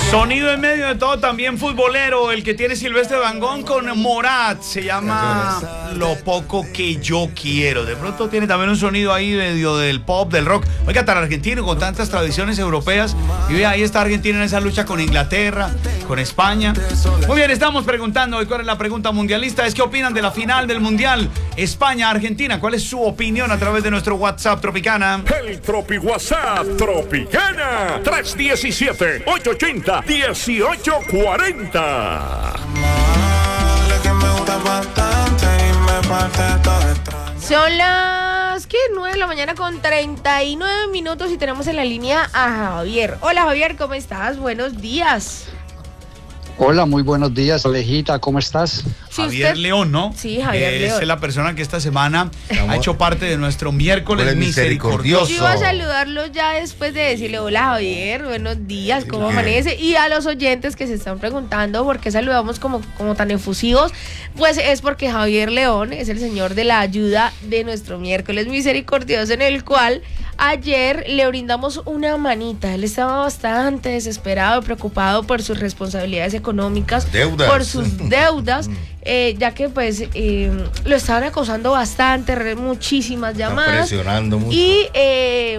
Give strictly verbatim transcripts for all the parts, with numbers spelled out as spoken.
Sonido en medio de todo, también futbolero, el que tiene Silvestre Dangond con Morat, se llama Lo poco que yo quiero. De pronto tiene también un sonido ahí medio del pop, del rock. Oiga, tan argentino con tantas tradiciones europeas. Y ve, ahí está Argentina en esa lucha con Inglaterra, con España. Muy bien, estamos preguntando hoy cuál es la pregunta mundialista. Es ¿qué opinan de la final del Mundial España-Argentina? ¿Cuál es su opinión a través de nuestro WhatsApp Tropicana? El Tropi WhatsApp Tropicana tres uno siete, ocho ocho cero, uno ocho cuatro cero. Son las ¿qué? nueve de la mañana con treinta y nueve minutos y tenemos en la línea a Javier. Hola Javier, ¿cómo estás? Buenos días. Hola, muy buenos días, Alejita, ¿cómo estás? Sí, Javier usted... León, ¿no? Sí, Javier es León. Es la persona que esta semana ha hecho parte de nuestro miércoles misericordioso. Yo iba a saludarlo ya después de decirle hola Javier, buenos días, ¿cómo amanece? Y a los oyentes que se están preguntando por qué saludamos como, como tan efusivos, pues es porque Javier León es el señor de la ayuda de nuestro miércoles misericordioso, en el cual ayer le brindamos una manita. Él estaba bastante desesperado y preocupado por sus responsabilidades económicas, deudas. por sus deudas, eh, ya que pues eh, lo estaban acosando bastante, re, muchísimas llamadas. Presionando mucho. Y eh,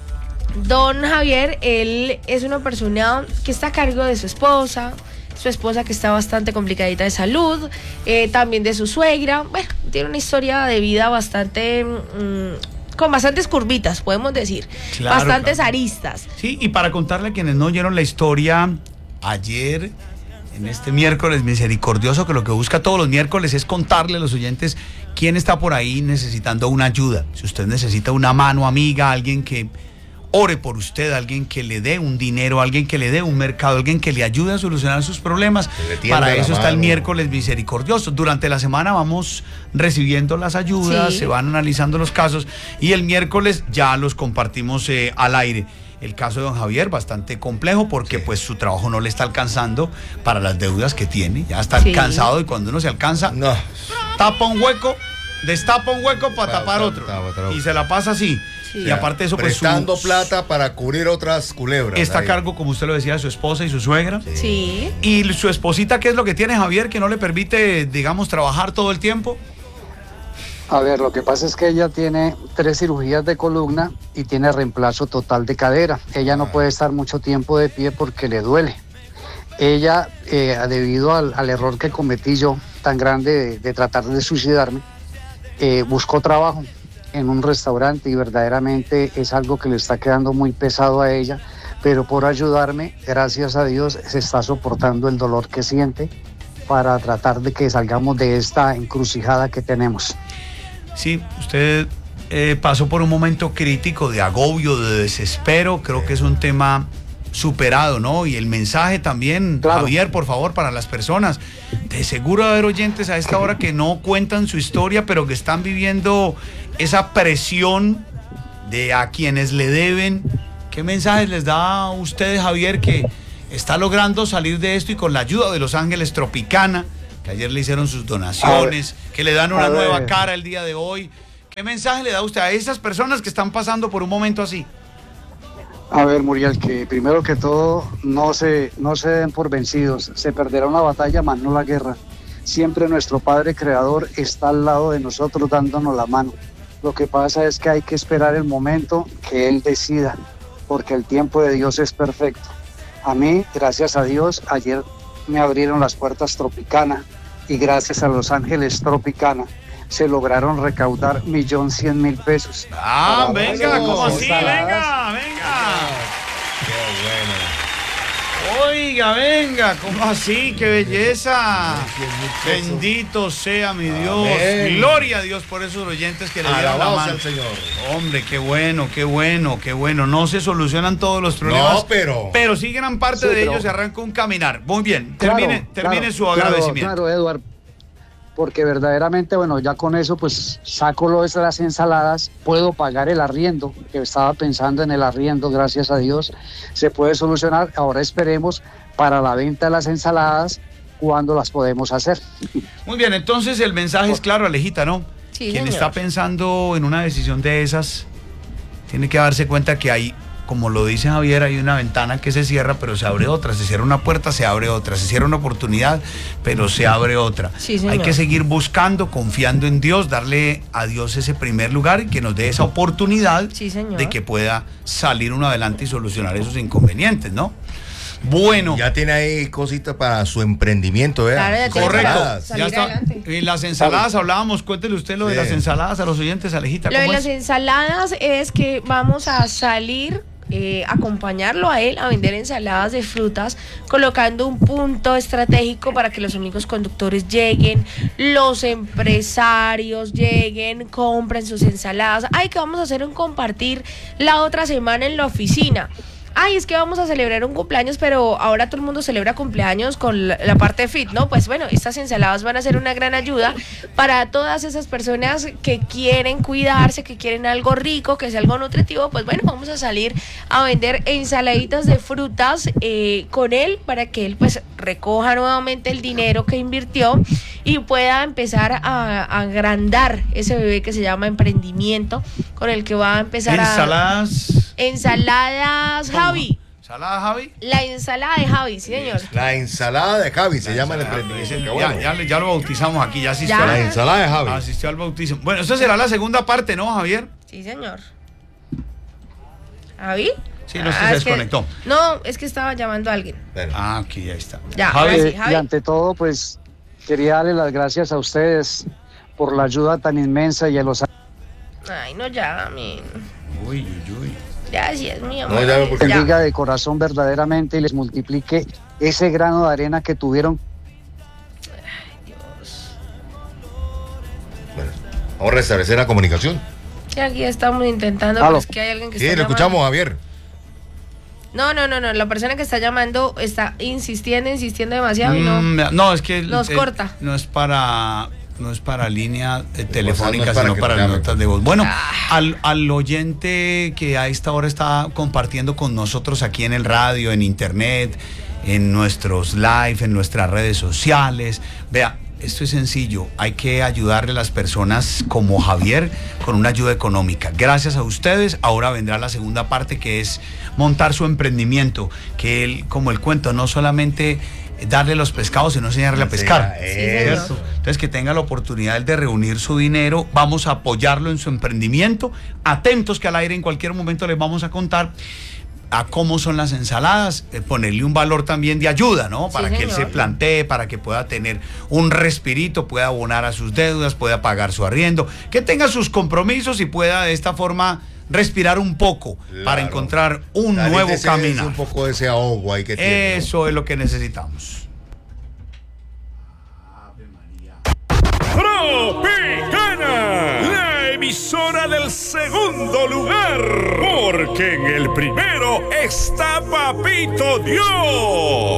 don Javier, él es una persona que está a cargo de su esposa, su esposa que está bastante complicadita de salud, eh, también de su suegra. Bueno, tiene una historia de vida bastante... Mmm, con bastantes curvitas, podemos decir, claro, bastantes claro. aristas. Sí, y para contarle a quienes no oyeron la historia, ayer, en este miércoles misericordioso, que lo que busca todos los miércoles es contarle a los oyentes quién está por ahí necesitando una ayuda. Si usted necesita una mano amiga, alguien que ore por usted, alguien que le dé un dinero, alguien que le dé un mercado, alguien que le ayude a solucionar sus problemas. Para eso está el miércoles misericordioso. Durante la semana vamos recibiendo las ayudas, sí. se van analizando los casos y el miércoles ya los compartimos eh, al aire. El caso de don Javier, bastante complejo porque sí. pues su trabajo no le está alcanzando para las deudas que tiene. Ya está sí. cansado y cuando uno se alcanza, no. tapa un hueco, destapa un hueco para, para tapar otro. Para, para, para. Y se la pasa así. Sí. Y aparte de eso, pues prestando su, plata para cubrir otras culebras. Está ahí. a cargo, como usted lo decía, de su esposa y su suegra. Sí. sí. Y su esposita, ¿qué es lo que tiene Javier que no le permite, digamos, trabajar todo el tiempo? A ver, lo que pasa es que ella tiene tres cirugías de columna y tiene reemplazo total de cadera. Ella ah. no puede estar mucho tiempo de pie porque le duele. Ella, eh, debido al, al error que cometí yo, tan grande de, de tratar de suicidarme, eh, buscó trabajo en un restaurante y verdaderamente es algo que le está quedando muy pesado a ella, pero por ayudarme, gracias a Dios, se está soportando el dolor que siente para tratar de que salgamos de esta encrucijada que tenemos. Sí, usted eh, pasó por un momento crítico de agobio, de desespero, creo que es un tema superado, ¿no? Y el mensaje también, claro. Javier, por favor, para las personas. De seguro va a haber oyentes a esta hora que no cuentan su historia, pero que están viviendo esa presión de a quienes le deben. ¿Qué mensajes les da a usted, Javier, que está logrando salir de esto y con la ayuda de Los Ángeles Tropicana, que ayer le hicieron sus donaciones, que le dan una nueva cara el día de hoy? ¿Qué mensaje le da usted a esas personas que están pasando por un momento así? A ver, Muriel, que primero que todo no se, no se den por vencidos, se perderá una batalla, más no la guerra. Siempre nuestro Padre Creador está al lado de nosotros dándonos la mano. Lo que pasa es que hay que esperar el momento que Él decida, porque el tiempo de Dios es perfecto. A mí, gracias a Dios, ayer me abrieron las puertas Tropicana y gracias a Los Ángeles Tropicana se lograron recaudar un millón cien mil pesos. Ah, venga, ¿cómo así? Venga, venga. Qué bueno. Oiga, venga, ¿cómo así? ¡Qué belleza! Bendito sea mi Dios. Amén. Gloria a Dios por esos oyentes que le dieron la mano. Al Señor. Hombre, qué bueno, qué bueno, qué bueno. No se solucionan todos los problemas. No, pero. Pero sí, gran parte sí, de pero... ellos se arranca un caminar. Muy bien, termine, claro, termine claro, su agradecimiento. Claro, claro, Eduardo. Porque verdaderamente, bueno, ya con eso pues saco lo de las ensaladas, puedo pagar el arriendo, que estaba pensando en el arriendo, gracias a Dios, se puede solucionar. Ahora esperemos para la venta de las ensaladas, cuándo las podemos hacer. Muy bien, entonces el mensaje es claro, Alejita, ¿no? Sí, Quien señor. está pensando en una decisión de esas, tiene que darse cuenta que hay como lo dice Javier, hay una ventana que se cierra, pero se abre otra. Se cierra una puerta, se abre otra. Se cierra una oportunidad, pero se abre otra. Sí, señor. Hay que seguir buscando, confiando en Dios, darle a Dios ese primer lugar y que nos dé esa oportunidad Sí, señor. de que pueda salir uno adelante y solucionar esos inconvenientes, ¿no? Bueno. Ya tiene ahí cositas para su emprendimiento, ¿eh? Claro, ya tiene Correcto. para Ya salir está. adelante. Y las ensaladas hablábamos, cuéntele usted lo de Sí. las ensaladas a los oyentes, Alejita. Lo de ¿cómo las es? ensaladas es que vamos a salir, eh, acompañarlo a él a vender ensaladas de frutas, colocando un punto estratégico para que los únicos conductores lleguen, los empresarios lleguen, compren sus ensaladas. Ay, que vamos a hacer un compartir la otra semana en la oficina. Ay, es que vamos a celebrar un cumpleaños, pero ahora todo el mundo celebra cumpleaños con la, la parte fit, ¿no? Pues bueno, estas ensaladas van a ser una gran ayuda para todas esas personas que quieren cuidarse, que quieren algo rico, que sea algo nutritivo. Pues bueno, vamos a salir a vender ensaladitas de frutas eh, con él para que él pues recoja nuevamente el dinero que invirtió y pueda empezar a, a agrandar ese bebé que se llama emprendimiento, con el que va a empezar a... Ensaladas. Ensaladas Javi. ¿Ensalada, Javi? La ensalada de Javi, sí, señor. La ensalada de Javi se llama el Ese- emprendimiento. Qué ya, bueno. ya, le- ya lo bautizamos aquí, ya asistió, Ya. a La la- ensalada de Javi. asistió al bautismo. Bueno, esta será la segunda parte, ¿no, Javier? Sí, señor. ¿Javi? Sí, no, se Ah, es que- desconectó. no, es que estaba llamando a alguien. Bueno. Ah, aquí ya está. Ya, Javi, ahora sí. Eh, Javi. y ante todo, pues quería darle las gracias a ustedes por la ayuda tan inmensa y a los Ay, no llamen. Uy, uy, uy. Gracias, mi amor. No llamen porque- Ya. bendiga de corazón verdaderamente y les multiplique ese grano de arena que tuvieron. Bueno, vamos a restablecer la comunicación. Sí, aquí estamos intentando, Aló. pero es que hay alguien que Sí, está lo llamando. escuchamos, Javier. No, no, no, no. La persona que está llamando está insistiendo, insistiendo demasiado y no. Mm, no, es que Nos eh, corta. No es para no es para línea eh, telefónica, no es para sino que para nos llamen. notas de voz. Bueno, Ah. al, al oyente que a esta hora está compartiendo con nosotros aquí en el radio, en internet, en nuestros live, en nuestras redes sociales, vea, esto es sencillo, hay que ayudarle a las personas como Javier con una ayuda económica. Gracias a ustedes, ahora vendrá la segunda parte, que es montar su emprendimiento, que él, como el cuento, no solamente darle los pescados, sino enseñarle a pescar. Sí, señor. ¿Cierto? Entonces, que tenga la oportunidad de reunir su dinero, vamos a apoyarlo en su emprendimiento, atentos que al aire en cualquier momento les vamos a contar a cómo son las ensaladas, eh, ponerle un valor también de ayuda, ¿no? Sí, Para que él se señor. plantee, para que pueda tener un respirito, pueda abonar a sus deudas, pueda pagar su arriendo, que tenga sus compromisos y pueda de esta forma respirar un poco para Claro. encontrar un Salir nuevo de ese- camino. Un poco de ese ahogo ahí que tiene. ¿no? Eso es lo que necesitamos. Tropicana, la emisora del segundo lugar, porque en el primero está Papito Dios.